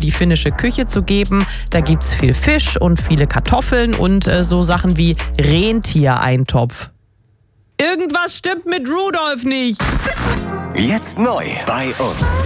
die finnische Küche zu geben. Da gibt's viel Fisch und viele Kartoffeln und so Sachen wie Rentiereintopf. Irgendwas stimmt mit Rudolf nicht. Jetzt neu bei uns.